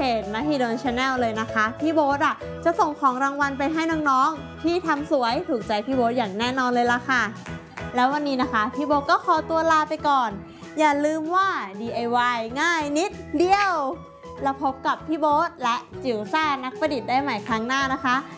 จมหิดล Channel เลยนะคะพี่โบ๊ทจะส่งของรางวัลไปให้น้องๆที่ทำสวยถูกใจพี่โบ๊ทอย่างแน่นอนเลยล่ะค่ะแล้ววันนี้นะคะพี่โบ๊ทก็ขอตัวลาไปก่อนอย่าลืมว่า DIY ง่ายนิดเดียวแล้วพบกับพี่โบ๊ทและจิ๋วซ่านักประดิษฐ์ได้ใหม่ครั้งหน้านะคะ